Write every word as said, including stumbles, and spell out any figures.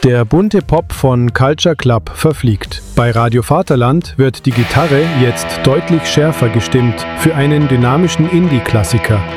Der bunte Pop von Culture Club verfliegt. Bei Radio Vaterland wird die Gitarre jetzt deutlich schärfer gestimmt für einen dynamischen Indie-Klassiker.